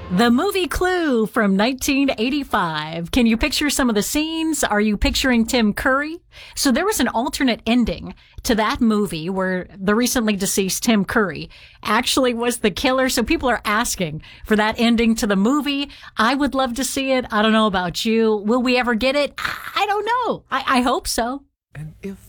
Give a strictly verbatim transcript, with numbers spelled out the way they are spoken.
The movie Clue from nineteen eighty-five. Can you picture some of the scenes? Are you picturing Tim Curry? So there was an alternate ending to that movie where the recently deceased Tim Curry actually was the killer. So people are asking for that ending to the movie. I would love to see it. I don't know about you. Will we ever get it? I don't know. I, I hope so. And if